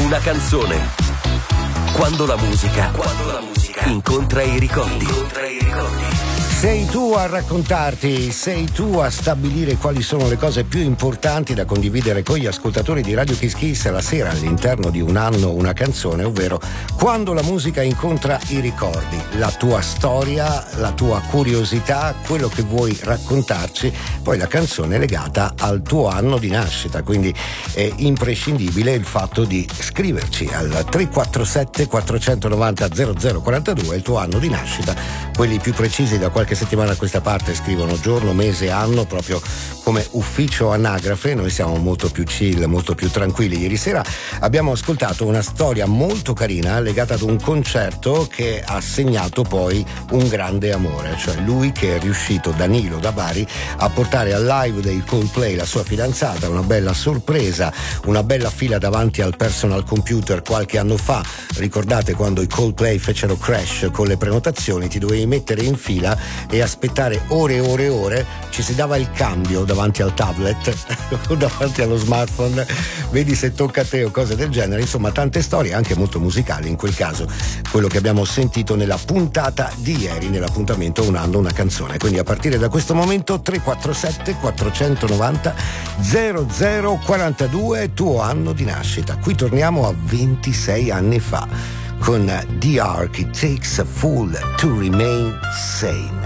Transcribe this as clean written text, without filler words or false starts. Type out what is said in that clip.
Una canzone. Quando la musica incontra i ricordi. Sei tu a raccontarti, sei tu a stabilire quali sono le cose più importanti da condividere con gli ascoltatori di Radio Kiss Kiss la sera all'interno di Un anno una canzone, ovvero quando la musica incontra i ricordi, la tua storia, la tua curiosità, quello che vuoi raccontarci, poi la canzone è legata al tuo anno di nascita, quindi è imprescindibile il fatto di scriverci al 347 490 0042 il tuo anno di nascita. Quelli più precisi da qualche settimana a questa parte scrivono giorno, mese, anno, proprio come ufficio anagrafe. Noi siamo molto più chill, molto più tranquilli. Ieri sera abbiamo ascoltato una storia molto carina legata ad un concerto che ha segnato poi un grande amore, cioè lui che è riuscito, Danilo da Bari, a portare al live dei Coldplay la sua fidanzata, una bella sorpresa, una bella fila davanti al personal computer qualche anno fa. Ricordate quando i Coldplay fecero Crash con le prenotazioni? Ti dovevi mettere in fila e aspettare ore e ore e ore, ci si dava il cambio davanti al tablet o davanti allo smartphone, vedi se tocca a te o cose del genere. Insomma, tante storie anche molto musicali, in quel caso quello che abbiamo sentito nella puntata di ieri, nell'appuntamento Un anno una canzone. Quindi a partire da questo momento 347 490 0042 tuo anno di nascita. Qui torniamo a 26 anni fa con The Ark, It Takes a Fool to Remain Sane.